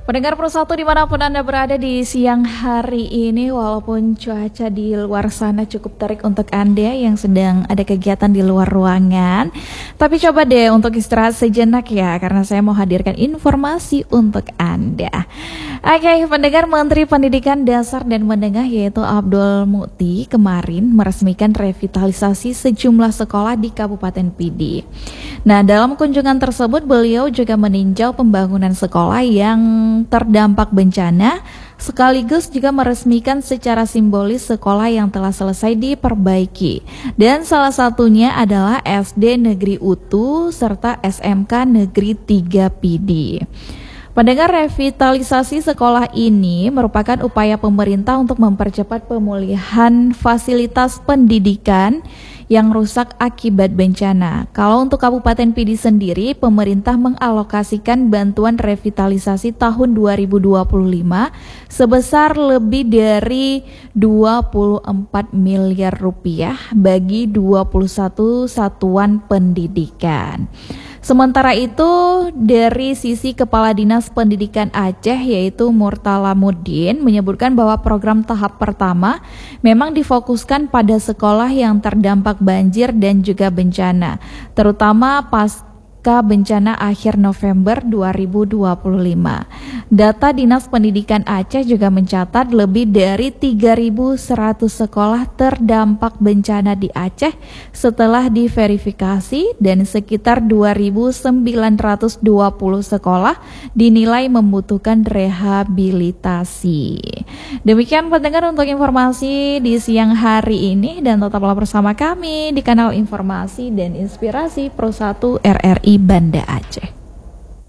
Pendengar Persatu dimanapun Anda berada di siang hari ini, walaupun cuaca di luar sana cukup terik untuk Anda yang sedang ada kegiatan di luar ruangan, tapi coba deh untuk istirahat sejenak ya, karena saya mau hadirkan informasi untuk Anda. Oke, pendengar, Menteri Pendidikan Dasar dan Menengah yaitu Abdul Mukti kemarin meresmikan revitalisasi sejumlah sekolah di Kabupaten Pidi. Nah, dalam kunjungan tersebut beliau juga meninjau pembangunan sekolah yang terdampak bencana, sekaligus juga meresmikan secara simbolis sekolah yang telah selesai diperbaiki. Dan salah satunya adalah SD Negeri Utu serta SMK Negeri 3 Pidi. Pendengar, revitalisasi sekolah ini merupakan upaya pemerintah untuk mempercepat pemulihan fasilitas pendidikan yang rusak akibat bencana. Kalau untuk Kabupaten Pidi sendiri, pemerintah mengalokasikan bantuan revitalisasi tahun 2025 sebesar lebih dari 24 miliar rupiah bagi 21 satuan pendidikan. Sementara itu, dari sisi Kepala Dinas Pendidikan Aceh yaitu Murtalamuddin menyebutkan bahwa program tahap pertama memang difokuskan pada sekolah yang terdampak banjir dan juga bencana, terutama pasca bencana akhir November 2025. Data Dinas Pendidikan Aceh juga mencatat lebih dari 3.100 sekolah terdampak bencana di Aceh setelah diverifikasi, dan sekitar 2.920 sekolah dinilai membutuhkan rehabilitasi. Demikian pendengar untuk informasi di siang hari ini, dan tetaplah bersama kami di kanal Informasi dan Inspirasi Pro 1 RRI Banda Aceh.